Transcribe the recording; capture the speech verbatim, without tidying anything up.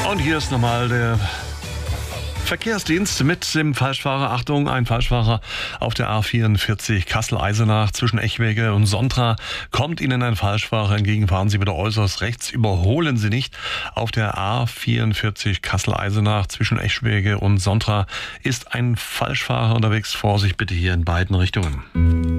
Und hier ist nochmal der Verkehrsdienst mit dem Falschfahrer. Achtung, ein Falschfahrer auf der A vierundvierzig Kassel-Eisenach zwischen Echwege und Sontra. Kommt Ihnen ein Falschfahrer entgegen, fahren Sie bitte äußerst rechts, überholen Sie nicht. Auf der A vierundvierzig Kassel-Eisenach zwischen Echwege und Sontra ist ein Falschfahrer unterwegs. Vorsicht bitte hier in beiden Richtungen.